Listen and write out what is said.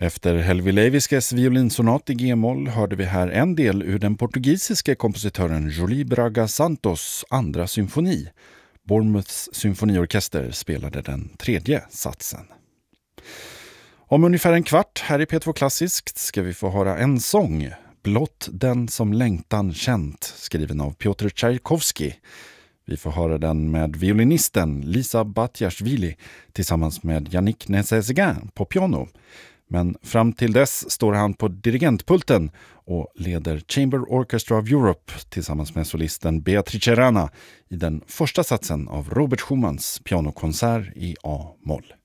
Efter Helvi Leiviskes violinsonat i G-moll hörde vi här en del ur den portugisiske kompositören Jolie Braga Santos andra symfoni. Bournemouths symfoniorkester spelade den tredje satsen. Om ungefär en kvart här i P2 Klassiskt ska vi få höra en sång, Blott den som längtan känt, skriven av Piotr Tchaikovsky. Vi får höra den med violinisten Lisa Batiashvili tillsammans med Yannick Nézet-Séguin på piano. Men fram till dess står han på dirigentpulten och leder Chamber Orchestra of Europe tillsammans med solisten Beatrice Rana i den första satsen av Robert Schumanns pianokonsert i A-moll.